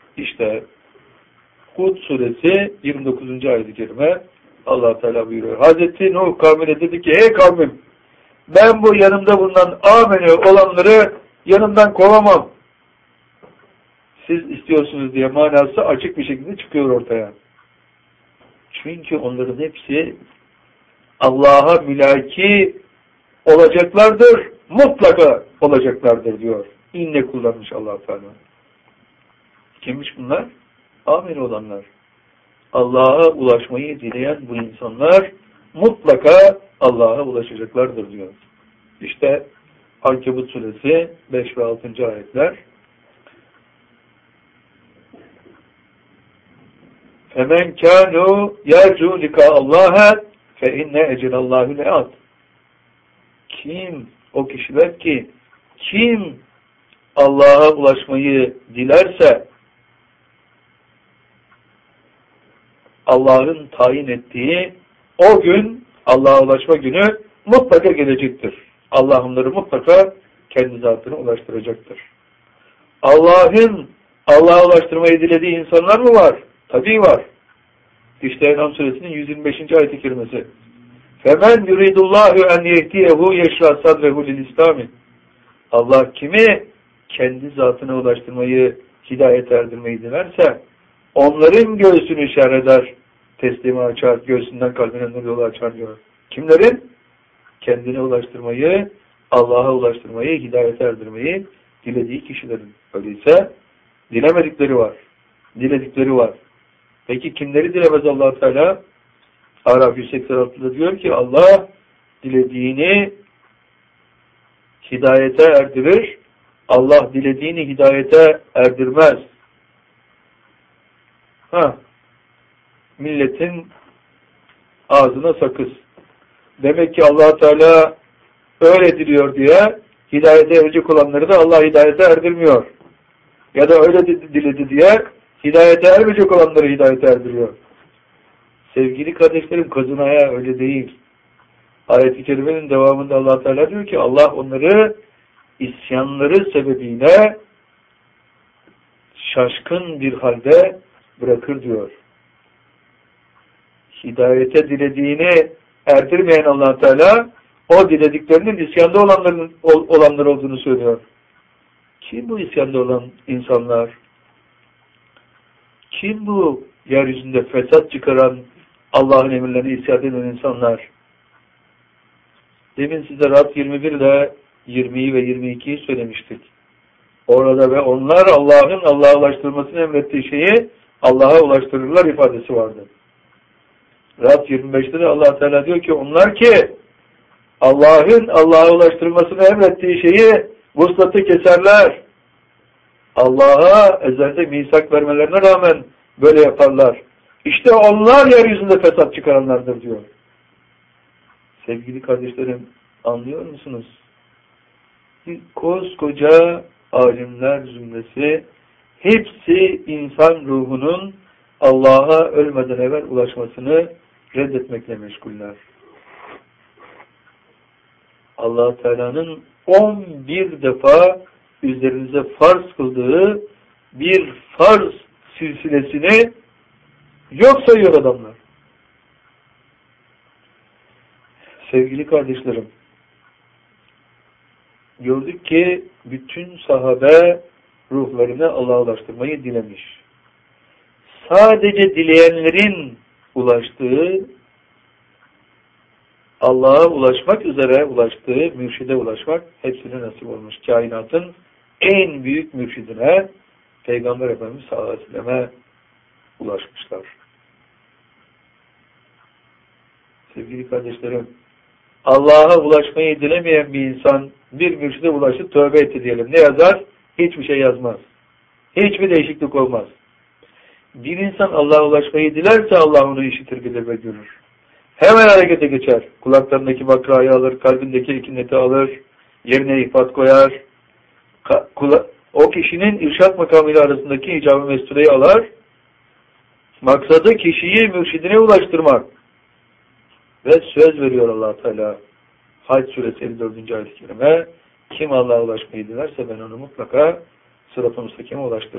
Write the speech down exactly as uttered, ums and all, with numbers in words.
İşte Hud suresi yirmi dokuzuncu ayet-i kerime Allah Teala buyuruyor. Hazreti Nuh kavmine dedi ki, ey kavmim, ben bu yanımda bulunan ameni olanları yanımdan kovamam. Siz istiyorsunuz diye manası açık bir şekilde çıkıyor ortaya. Çünkü onların hepsi Allah'a mülaki olacaklardır, mutlaka olacaklardır diyor. İnne kullanmış Allah Teala. Kimmiş bunlar? Ameni olanlar. Allah'a ulaşmayı dileyen bu insanlar mutlaka Allah'a ulaşacaklardır diyor. İşte Ankebut suresi beş ve altıncı ayetler. فَمَنْ كَانُوا يَرْجُوا لِكَاءَ اللّٰهَ فَاِنَّ اَجَلَ اللّٰهُ لَاَتْ Kim? O kişiler ki kim Allah'a ulaşmayı dilerse Allah'ın tayin ettiği o gün, Allah'a ulaşma günü mutlaka gelecektir. Allah onları mutlaka kendi zatına ulaştıracaktır. Allah'ın Allah'a ulaştırmayı dilediği insanlar mı var? Tabii var. İşte En'am suresinin yüz yirmi beşinci ayet-i kerimesi. فَمَنْ يُرِيدُ اللّٰهُ اَنْ يَهْدِيَهُ يَشْرَى صَدْرَهُ لِلْاِسْلَامِ Allah kimi kendi zatına ulaştırmayı, hidayet erdirmeyi dilerse onların göğsünü şerh eder, teslimi açar, göğsünden kalbine nur yolu açar diyor. Kimlerin? Kendine ulaştırmayı, Allah'a ulaştırmayı, hidayet erdirmeyi dilediği kişilerin. Öyleyse dilemedikleri var. Diledikleri var. Peki kimleri dilemez Allah Teala? Araf yüz seksen altıda diyor ki Allah dilediğini hidayete erdirir. Allah dilediğini hidayete erdirmez. Ha, milletin ağzına sakız. Demek ki Allah Teala öyle diliyor diye hidayete erecek olanları da Allah hidayete erdirmiyor. Ya da öyle diledi diye hidayete ermeyecek olanları hidayete erdiriyor. Sevgili kardeşlerim, kazınaya öyle değil. Ayet-i kerimenin devamında Allah Teala diyor ki Allah onları isyanları sebebiyle şaşkın bir halde bırakır diyor. Hidayete dilediğini erdirmeyen Allah Teala o dilediklerinin isyanda olanların olanlar olduğunu söylüyor. Kim bu isyanda olan insanlar? Kim bu yeryüzünde fesat çıkaran, Allah'ın emirlerine isyan eden insanlar? Demin size Rad yirmi bir ile yirmiyi ve yirmi ikiyi söylemiştik. Orada ve onlar Allah'ın Allah'a ulaştırmasını emrettiği şeyi Allah'a ulaştırırlar ifadesi vardı. Rad yirmi beşte de Allah Teala diyor ki onlar ki Allah'ın Allah'a ulaştırmasını emrettiği şeyi vuslatı keserler. Allah'a ezelde misak vermelerine rağmen böyle yaparlar. İşte onlar yeryüzünde fesat çıkaranlardır diyor. Sevgili kardeşlerim, anlıyor musunuz? Koskoca alimler zümresi hepsi insan ruhunun Allah'a ölmeden evvel ulaşmasını reddetmekle meşguller. Allah Teala'nın on bir defa üzerinize farz kıldığı bir farz silsilesini yok sayıyor adamlar. Sevgili kardeşlerim, gördük ki bütün sahabe ruhlarını Allah'a ulaştırmayı dilemiş. Sadece dileyenlerin ulaştığı, Allah'a ulaşmak üzere ulaştığı, mürşide ulaşmak hepsine nasip olmuş. Kainatın en büyük mürşidine, Peygamber Efendimiz sallallahu aleyhi ve selleme ulaşmışlar. Sevgili kardeşlerim, Allah'a ulaşmayı dilemeyen bir insan bir mürşide ulaşıp tövbe etti diyelim. Ne yazar? Hiçbir şey yazmaz. Hiçbir değişiklik olmaz. Bir insan Allah'a ulaşmayı dilerse Allah onu işitir, bilir ve görür. Hemen harekete geçer. Kulaklarındaki bakrayı alır, kalbindeki ekineti alır, yerine ihfat koyar. O kişinin irşad makamıyla arasındaki icab-ı mestureyi alır. Maksadı kişiyi mürşidine ulaştırmak. Ve söz veriyor Allah Teala. Hac suresi elli dördüncü ayet-i kerime. Kim Allah'a ulaşmayı dilerse ben onu mutlaka sırat-ı müstakime ulaştırırım.